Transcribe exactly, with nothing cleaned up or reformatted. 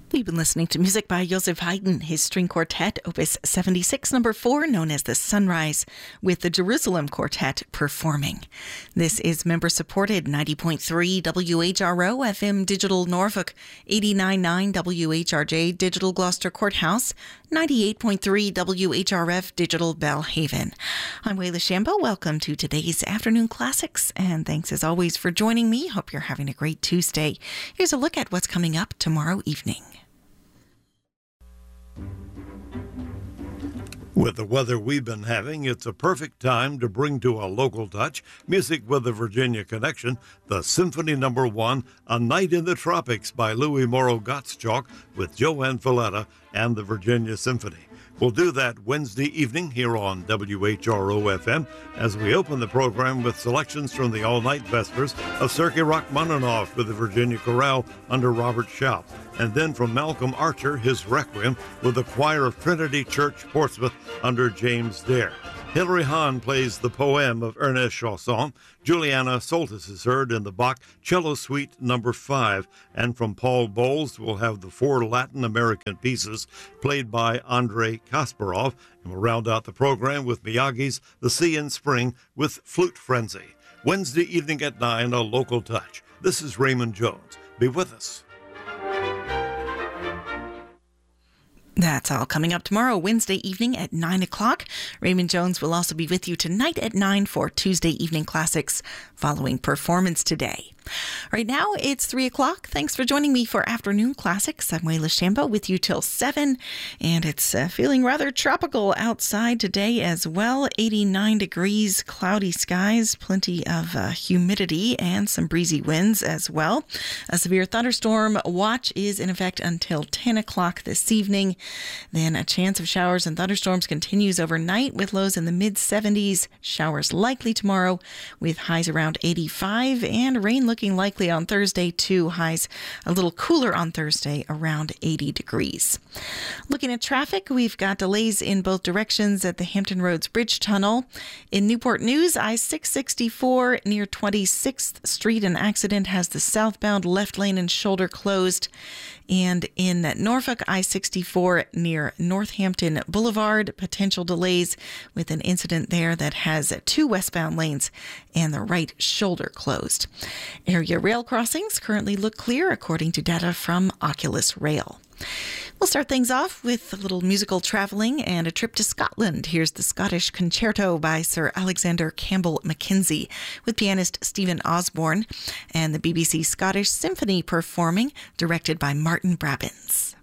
We've been listening to music by Joseph Haydn, his string quartet, Opus seventy-six, number four, known as the Sunrise, with the Jerusalem Quartet performing. This is member-supported ninety point three W H R O F M Digital Norfolk, eighty-nine point nine W H R J Digital Gloucester Courthouse, ninety-eight point three W H R F Digital Bellhaven. I'm Wayla Shambo. Welcome to today's Afternoon Classics, and thanks as always for joining me. Hope you're having a great Tuesday. Here's a look at what's coming up tomorrow evening. With the weather we've been having, it's a perfect time to bring to a local touch music with a Virginia connection, the Symphony Number One, A Night in the Tropics by Louis Morrow Gottschalk with Joanne Falletta and the Virginia Symphony. We'll do that Wednesday evening here on W H R O F M as we open the program with selections from the all-night Vespers of Sergei Rachmaninoff with the Virginia Chorale under Robert Schaub, and then from Malcolm Archer, his Requiem with the Choir of Trinity Church, Portsmouth under James Dare. Hilary Hahn plays the poem of Ernest Chausson. Juliana Soltis is heard in the Bach Cello Suite number five. And from Paul Bowles, we'll have the four Latin American pieces played by Andrei Kasparov. And we'll round out the program with Miyagi's The Sea in Spring with Flute Frenzy. Wednesday evening at nine, a local touch. This is Raymond Jones. Be with us. That's all coming up tomorrow, Wednesday evening at nine o'clock. Raymond Jones will also be with you tonight at nine for Tuesday Evening Classics following Performance Today. Right now, it's three o'clock. Thanks for joining me for Afternoon Classics. I'm Wayla Shambo with you till seven, and it's uh, feeling rather tropical outside today as well. eighty-nine degrees, cloudy skies, plenty of uh, humidity, and some breezy winds as well. A severe thunderstorm watch is in effect until ten o'clock this evening. Then a chance of showers and thunderstorms continues overnight with lows in the mid-seventies. Showers likely tomorrow with highs around eighty-five, and rain looking likely on Thursday too. Highs a little cooler on Thursday, around eighty degrees. Looking at traffic, we've got delays in both directions at the Hampton Roads Bridge Tunnel. In Newport News, I six sixty-four near twenty-sixth Street, an accident has the southbound left lane and shoulder closed. And in Norfolk, I sixty-four near Northampton Boulevard, potential delays with an incident there that has two westbound lanes and the right shoulder closed. Area rail crossings currently look clear according to data from Oculus Rail. We'll start things off with a little musical traveling and a trip to Scotland. Here's the Scottish Concerto by Sir Alexander Campbell Mackenzie with pianist Stephen Osborne and the B B C Scottish Symphony performing, directed by Martin Brabbins.